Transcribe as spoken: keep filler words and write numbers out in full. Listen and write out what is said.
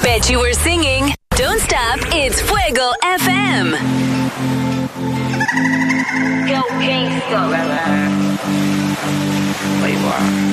Bet you were singing. Don't stop, it's Fuego F M. Go gangsta. Wait, what?